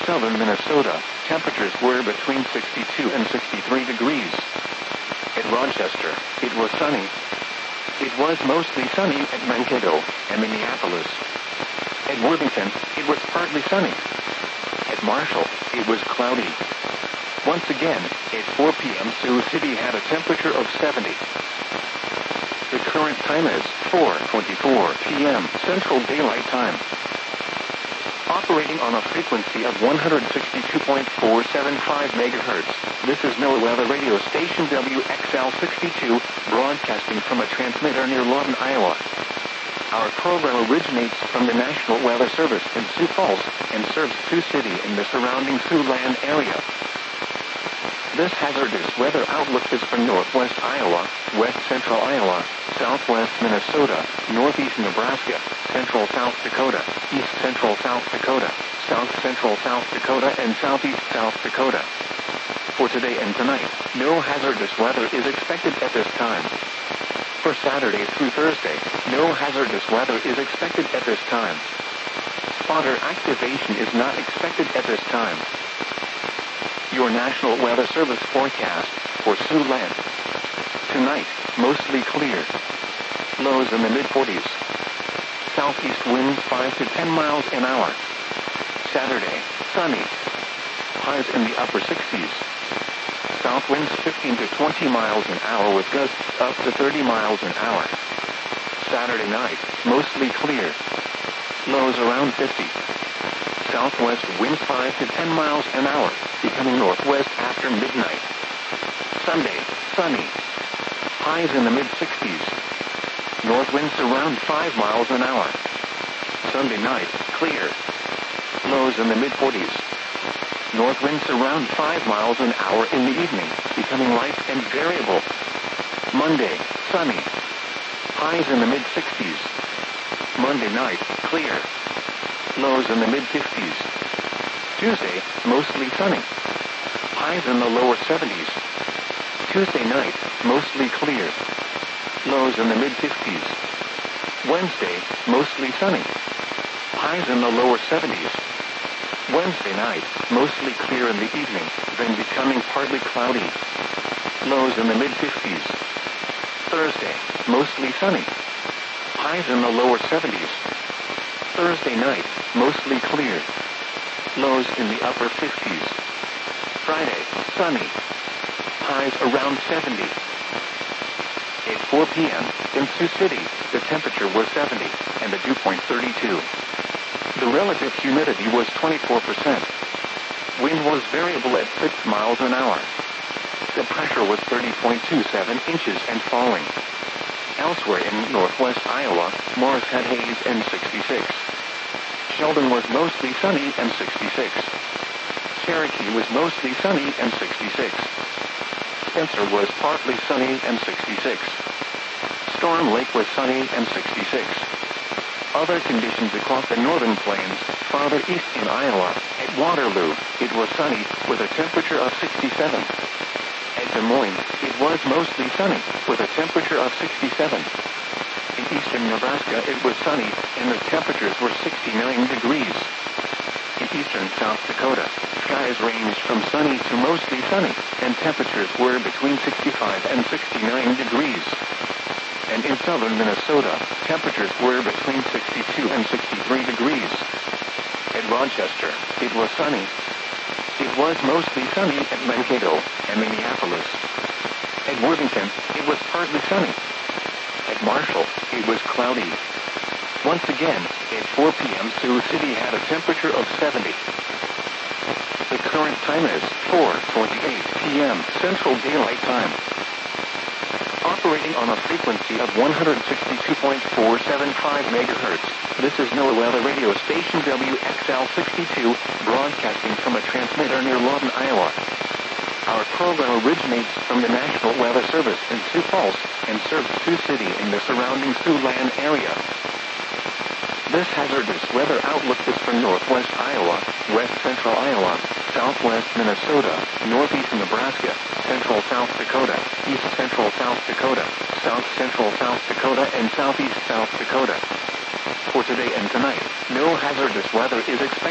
southern Minnesota, temperatures were between 62 and 63 degrees. At Rochester, it was sunny. It was mostly sunny at Mankato and Minneapolis. At Worthington, it was partly sunny. At Marshall, it was cloudy. Once again, at 4 p.m. Sioux City had a temperature of 70. The current time is 4:24 p.m. Central Daylight Time. Operating on a frequency of 162.475 megahertz, this is NOAA Weather Radio Station WXL62, broadcasting from a transmitter near Lawton, Iowa. Our program originates from the National Weather Service in Sioux Falls and serves Sioux City and the surrounding Siouxland area. This hazardous weather outlook is for northwest Iowa, west central Iowa, southwest Minnesota, northeast Nebraska, central South Dakota, east central South Dakota, south central South Dakota, and southeast South Dakota. For today and tonight, no hazardous weather is expected at this time. For Saturday through Thursday, no hazardous weather is expected at this time. Spotter activation is not expected at this time. Your National Weather Service forecast for Siouxland. Tonight, mostly clear. Lows in the mid-40s. Southeast winds 5 to 10 miles an hour. Saturday, sunny. Highs in the upper 60s. South winds 15 to 20 miles an hour with gusts up to 30 miles an hour. Saturday night, mostly clear. Lows around 50. Southwest winds 5 to 10 miles an hour, becoming northwest after midnight. Sunday, sunny. Highs in the mid-60s. North winds around 5 miles an hour. Sunday night, clear. Lows in the mid-40s. North winds around 5 miles an hour in the evening, becoming light and variable. Monday, sunny. Highs in the mid-60s. Monday night, clear. Lows in the mid-50s. Tuesday, mostly sunny. Highs in the lower 70s. Tuesday night, mostly clear. Lows in the mid-50s. Wednesday, mostly sunny. Highs in the lower 70s. Wednesday night, mostly clear in the evening, then becoming partly cloudy. Lows in the mid-50s. Thursday, mostly sunny. Highs in the lower 70s. Thursday night, mostly clear. Lows in the upper 50s. Friday, sunny. Highs around 70. At 4 p.m. in Sioux City, the temperature was 70 and the dew point 32. The relative humidity was 24%. Wind was variable at 6 miles an hour. The pressure was 30.27 inches and falling. Elsewhere in northwest Iowa, Morris had haze and 66. Sheldon was mostly sunny and 66. Cherokee was mostly sunny and 66. Spencer was partly sunny and 66. Storm Lake was sunny and 66. Other conditions across the northern plains, farther east in Iowa, at Waterloo, it was sunny with a temperature of 67. At Des Moines, it was mostly sunny with a temperature of 67. In eastern Nebraska, it was sunny and the temperatures were 69 degrees. In eastern South Dakota, skies ranged from sunny to mostly sunny, and temperatures were between 65 and 69 degrees. And in southern Minnesota, temperatures were between 62 and 63 degrees. At Rochester, it was sunny. It was mostly sunny at Mankato and Minneapolis. At Worthington, it was partly sunny. At Marshall, it was cloudy. Once again, at 4 p.m. Sioux City had a temperature of 70. The current time is 4:28 p.m. Central Daylight Time. Operating on a frequency of 162.475 megahertz, this is NOAA Weather Radio Station WXL62, broadcasting from a transmitter near Lawton, Iowa. Our program originates from the National Weather Service in Sioux Falls and serves Sioux City and the surrounding Siouxland area. This hazardous weather outlook is for northwest Iowa, west central Iowa, southwest Minnesota, northeast Nebraska, central South Dakota, east central South Dakota, south central South Dakota, and southeast South Dakota. For today and tonight, no hazardous weather is expected.